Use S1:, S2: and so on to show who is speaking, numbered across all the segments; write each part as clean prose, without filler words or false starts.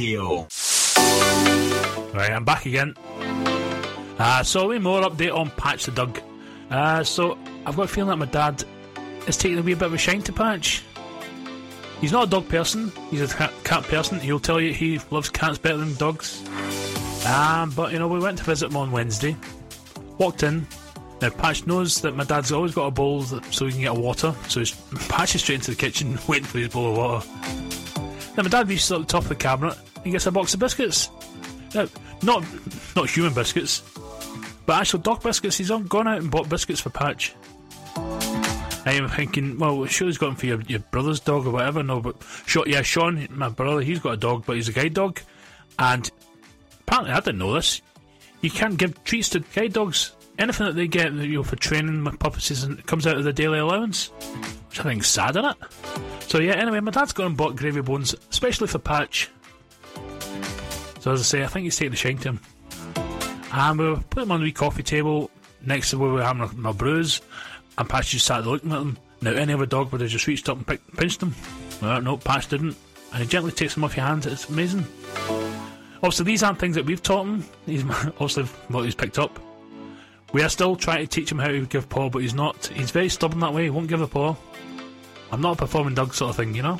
S1: Radio.
S2: Right, I'm back again. So a wee more update on Patch the Dog. So I've got a feeling that my dad is taking a wee bit of a shine to Patch. He's not a dog person, he's a cat person. He'll tell you he loves cats better than dogs. But you know, we went to visit him on Wednesday. Walked in. Now Patch knows that my dad's always got a bowl so he can get a water. So Patch is straight into the kitchen waiting for his bowl of water. Now my dad reaches up the top of the cabinet and gets a box of biscuits. Now, not human biscuits, but actual dog biscuits. He's gone out and bought biscuits for Patch. I'm thinking, well, sure he's got them for your brother's dog or whatever. No, but Sean, my brother, he's got a dog, but he's a guide dog. And apparently, I didn't know this. You can't give treats to guide dogs. Anything that they get, for training purposes, and it comes out of the daily allowance, which I think's sad, isn't it? So yeah, anyway, my dad's gone and bought gravy bones, especially for Patch. So as I say, I think he's taking a shine to him. And we put him on the wee coffee table next to where we were having our brews, and Patch just sat there looking at them. Now, any other dog would have just reached up and pinched him. No, Patch didn't. And he gently takes them off your hands. It's amazing. Obviously, these aren't things that we've taught him. He's obviously what he's picked up. We are still trying to teach him how to give paw, but he's not. He's very stubborn that way. He won't give a paw. I'm not a performing dog sort of thing, you know.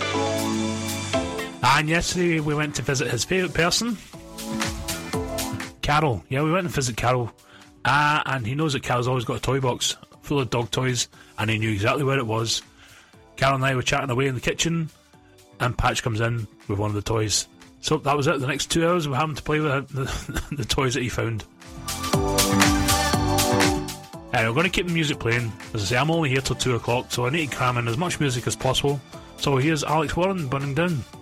S2: And yesterday we went to visit his favourite person, Carol. Yeah, we went to visit Carol. And he knows that Carol's always got a toy box full of dog toys, and he knew exactly where it was. Carol and I were chatting away in the kitchen, and Patch comes in with one of the toys. So that was it. The next 2 hours we were having to play with the toys that he found. We're going to keep the music playing. As I say, I'm only here till 2 o'clock, so I need to cram in as much music as possible. So here's Alex Warren, Burning Down.